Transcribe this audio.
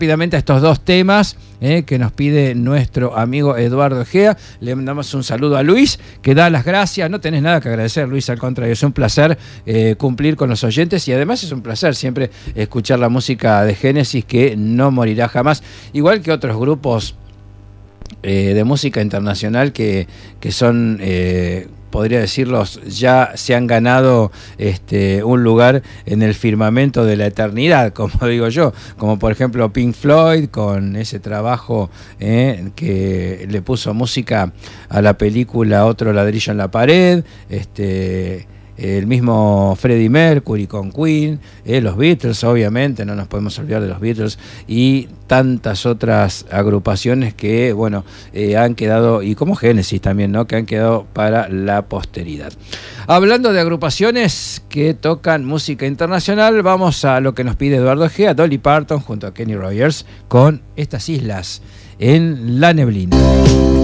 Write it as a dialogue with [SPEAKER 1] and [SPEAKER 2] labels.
[SPEAKER 1] rápidamente a estos dos temas que nos pide nuestro amigo Eduardo Egea. Le mandamos un saludo a Luis, que da las gracias. No tenés nada que agradecer, Luis, al contrario, es un placer cumplir con los oyentes, y además es un placer siempre escuchar la música de Génesis, que no morirá jamás, igual que otros grupos de música internacional que son, podría decirlos, ya se han ganado un lugar en el firmamento de la eternidad, como digo yo, como por ejemplo Pink Floyd, con ese trabajo que le puso música a la película Otro ladrillo en la pared, el mismo Freddie Mercury con Queen, los Beatles, obviamente, no nos podemos olvidar de los Beatles, y tantas otras agrupaciones que, bueno, han quedado, y como Génesis también, ¿no?, que han quedado para la posteridad. Hablando de agrupaciones que tocan música internacional, vamos a lo que nos pide Eduardo Egea, Dolly Parton junto a Kenny Rogers con Estas Islas en la Neblina.